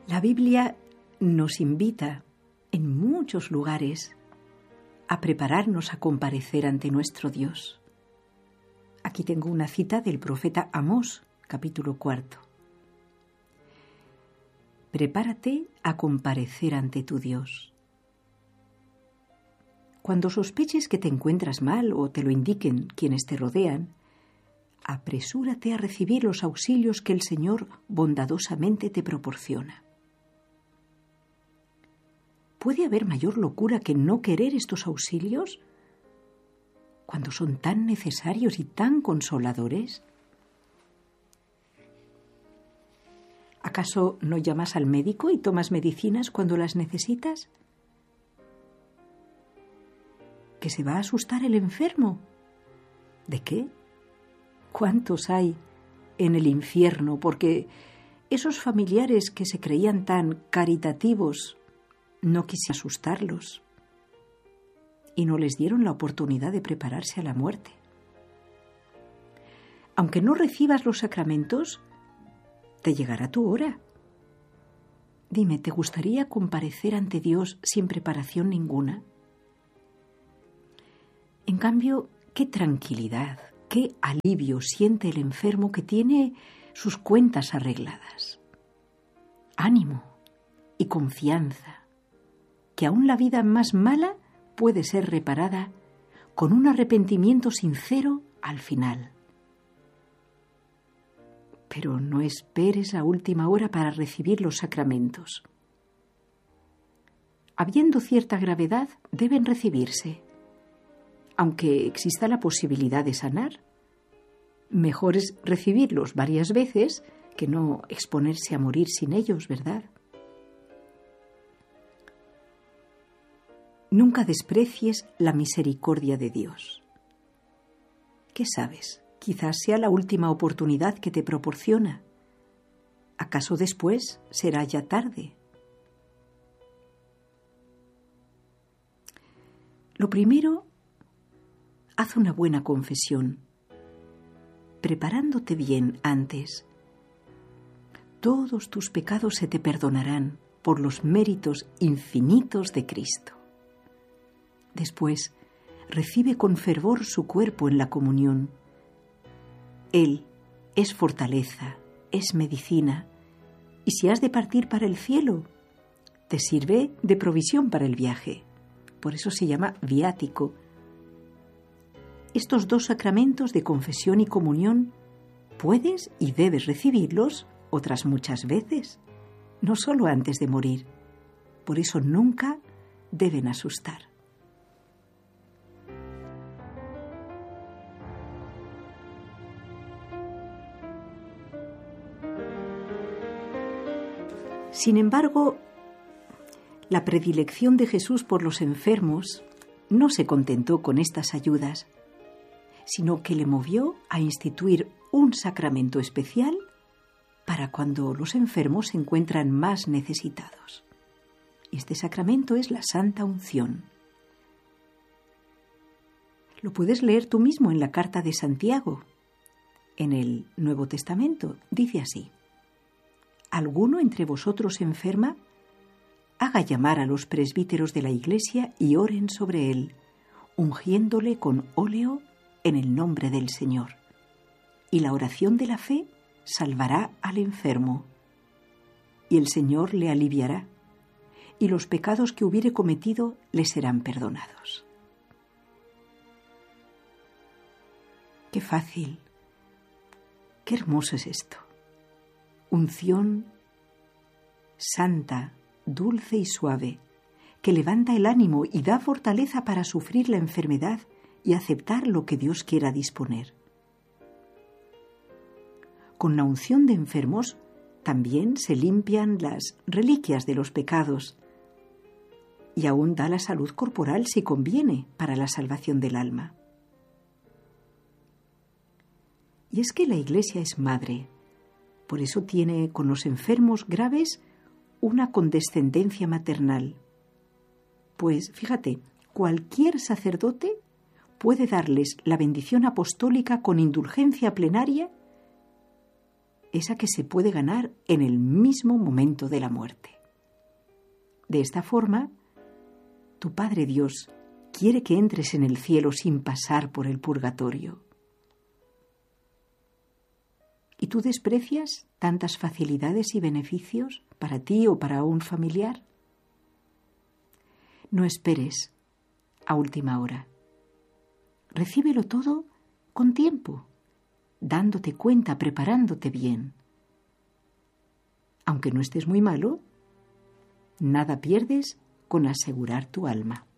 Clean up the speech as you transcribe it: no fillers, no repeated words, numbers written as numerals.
La Biblia nos invita en muchos lugares a prepararnos a comparecer ante nuestro Dios. Aquí tengo una cita del profeta Amós, capítulo 4. Prepárate a comparecer ante tu Dios. Cuando sospeches que te encuentras mal o te lo indiquen quienes te rodean, apresúrate a recibir los auxilios que el Señor bondadosamente te proporciona. ¿Puede haber mayor locura que no querer estos auxilios cuando son tan necesarios y tan consoladores? ¿Acaso no llamas al médico y tomas medicinas cuando las necesitas? ¿Que se va a asustar el enfermo? ¿De qué? ¿Cuántos hay en el infierno? Porque esos familiares que se creían tan caritativos no quisieron asustarlos y no les dieron la oportunidad de prepararse a la muerte. Aunque no recibas los sacramentos, te llegará tu hora. Dime, ¿te gustaría comparecer ante Dios sin preparación ninguna? En cambio, qué tranquilidad, qué alivio siente el enfermo que tiene sus cuentas arregladas. Ánimo y confianza, que aún la vida más mala puede ser reparada con un arrepentimiento sincero al final. Pero no esperes a última hora para recibir los sacramentos. Habiendo cierta gravedad, deben recibirse. Aunque exista la posibilidad de sanar, mejor es recibirlos varias veces que no exponerse a morir sin ellos, ¿verdad? Nunca desprecies la misericordia de Dios. ¿Qué sabes? Quizás sea la última oportunidad que te proporciona. ¿Acaso después será ya tarde? Lo primero, haz una buena confesión, preparándote bien antes. Todos tus pecados se te perdonarán por los méritos infinitos de Cristo. Después, recibe con fervor su cuerpo en la comunión. Él es fortaleza, es medicina, y si has de partir para el cielo, te sirve de provisión para el viaje. Por eso se llama viático. Estos dos sacramentos de confesión y comunión puedes y debes recibirlos otras muchas veces, no solo antes de morir. Por eso nunca deben asustar. Sin embargo, la predilección de Jesús por los enfermos no se contentó con estas ayudas, sino que le movió a instituir un sacramento especial para cuando los enfermos se encuentran más necesitados. Y este sacramento es la Santa Unción. Lo puedes leer tú mismo en la carta de Santiago. En el Nuevo Testamento dice así: ¿alguno entre vosotros enferma? Haga llamar a los presbíteros de la Iglesia y oren sobre él, ungiéndole con óleo en el nombre del Señor. Y la oración de la fe salvará al enfermo, y el Señor le aliviará, y los pecados que hubiere cometido le serán perdonados. Qué fácil, qué hermoso es esto. Unción santa, dulce y suave, que levanta el ánimo y da fortaleza para sufrir la enfermedad y aceptar lo que Dios quiera disponer. Con la unción de enfermos también se limpian las reliquias de los pecados y aún da la salud corporal si conviene para la salvación del alma. Y es que la Iglesia es madre, por eso tiene con los enfermos graves una condescendencia maternal. Pues fíjate, cualquier sacerdote puede darles la bendición apostólica con indulgencia plenaria esa que se puede ganar en el mismo momento de la muerte. De esta forma, tu Padre Dios quiere que entres en el cielo sin pasar por el purgatorio. ¿Y tú desprecias tantas facilidades y beneficios para ti o para un familiar? No esperes a última hora. Recíbelo todo con tiempo, dándote cuenta, preparándote bien. Aunque no estés muy malo, nada pierdes con asegurar tu alma.